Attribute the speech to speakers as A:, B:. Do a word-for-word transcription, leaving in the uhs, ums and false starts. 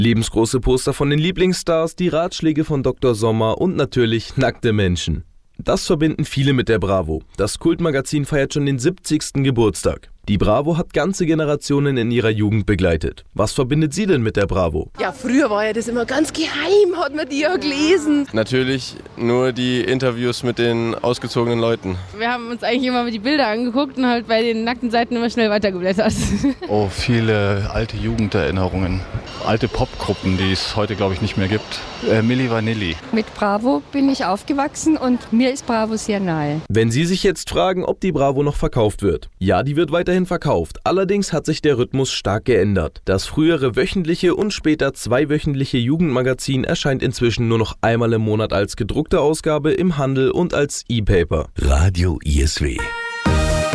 A: Lebensgroße Poster von den Lieblingsstars, die Ratschläge von Doktor Sommer und natürlich nackte Menschen. Das verbinden viele mit der Bravo. Das Kultmagazin feiert schon den siebzigsten Geburtstag. Die Bravo hat ganze Generationen in ihrer Jugend begleitet. Was verbindet sie denn mit der Bravo?
B: Ja, früher war ja das immer ganz geheim, hat man die ja gelesen.
C: Natürlich nur die Interviews mit den ausgezogenen Leuten.
D: Wir haben uns eigentlich immer die Bilder angeguckt und halt bei den nackten Seiten immer schnell weitergeblättert.
E: Oh, viele alte Jugenderinnerungen. Alte Popgruppen, die es heute, glaube ich, nicht mehr gibt. Äh, Milli Vanilli.
F: Mit Bravo bin ich aufgewachsen und mir ist Bravo sehr nahe.
A: Wenn Sie sich jetzt fragen, ob die Bravo noch verkauft wird. Ja, die wird weiterhin verkauft. Allerdings hat sich der Rhythmus stark geändert. Das frühere wöchentliche und später zweiwöchentliche Jugendmagazin erscheint inzwischen nur noch einmal im Monat als gedruckte Ausgabe im Handel und als E-Paper.
G: Radio I S W.